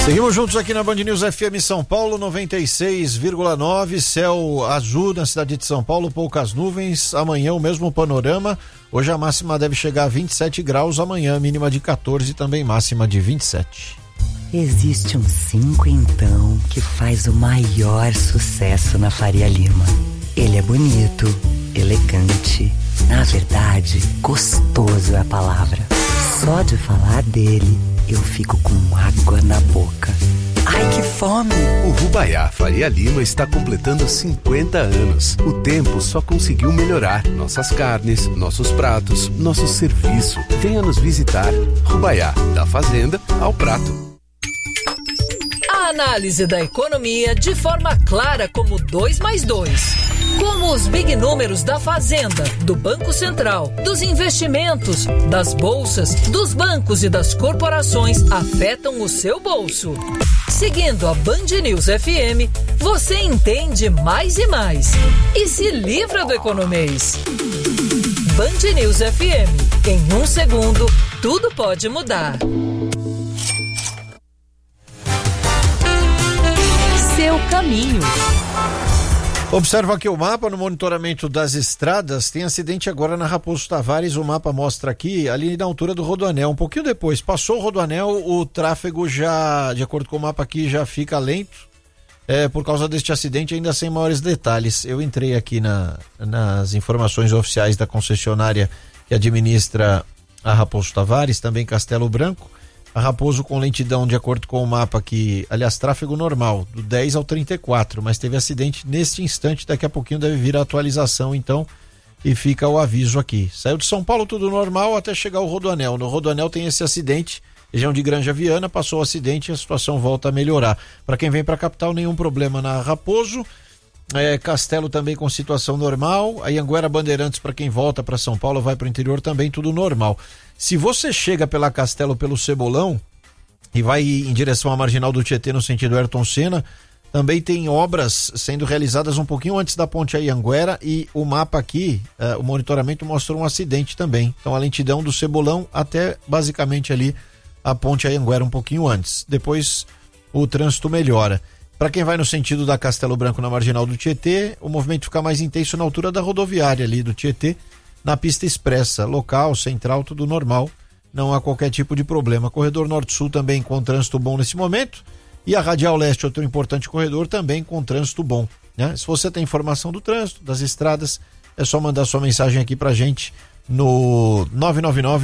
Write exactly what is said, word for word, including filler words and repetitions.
Seguimos juntos aqui na Band News F M São Paulo, noventa e seis vírgula nove, céu azul na cidade de São Paulo, poucas nuvens, amanhã o mesmo panorama, hoje a máxima deve chegar a vinte e sete graus, amanhã mínima de quatorze e também máxima de vinte e sete. Existe um cinquentão que faz o maior sucesso na Faria Lima. Ele é bonito, elegante, na verdade, gostoso é a palavra. Só de falar dele, eu fico com água na boca. Ai, que fome! O Rubaiá Faria Lima está completando cinquenta anos. O tempo só conseguiu melhorar nossas carnes, nossos pratos, nosso serviço. Venha nos visitar. Rubaiá, da fazenda ao prato. A análise da economia de forma clara como dois mais dois. Como os big números da Fazenda, do Banco Central, dos investimentos, das bolsas, dos bancos e das corporações afetam o seu bolso. Seguindo a Band News F M, você entende mais e mais. E se livra do economês. Band News F M. Em um segundo, tudo pode mudar. Seu caminho. Observa aqui o mapa no monitoramento das estradas, tem acidente agora na Raposo Tavares, o mapa mostra aqui, ali na altura do Rodoanel, um pouquinho depois, passou o Rodoanel, o tráfego já, de acordo com o mapa aqui, já fica lento, é, por causa deste acidente, ainda sem maiores detalhes. Eu entrei aqui na, nas informações oficiais da concessionária que administra a Raposo Tavares, também Castelo Branco, a Raposo com lentidão de acordo com o mapa aqui, aliás, tráfego normal, do dez ao trinta e quatro, mas teve acidente neste instante, daqui a pouquinho deve vir a atualização então, e fica o aviso aqui. Saiu de São Paulo tudo normal até chegar ao Rodoanel, no Rodoanel tem esse acidente, região de Granja Viana, passou o acidente e a situação volta a melhorar. Para quem vem para a capital, nenhum problema na Raposo, é, Castelo também com situação normal, a Anhanguera Bandeirantes para quem volta para São Paulo, vai para o interior também, tudo normal. Se você chega pela Castelo pelo Cebolão e vai em direção à Marginal do Tietê no sentido Ayrton Senna, também tem obras sendo realizadas um pouquinho antes da ponte Anhanguera e o mapa aqui, uh, o monitoramento mostra um acidente também. Então a lentidão do Cebolão até basicamente ali a ponte Anhanguera um pouquinho antes. Depois o trânsito melhora. Para quem vai no sentido da Castelo Branco na Marginal do Tietê, o movimento fica mais intenso na altura da rodoviária ali do Tietê, na pista expressa, local, central, tudo normal, não há qualquer tipo de problema. Corredor Norte-Sul também com trânsito bom nesse momento, e a Radial Leste, outro importante corredor, também com trânsito bom, né? Se você tem informação do trânsito, das estradas, é só mandar sua mensagem aqui pra gente no nove nove nove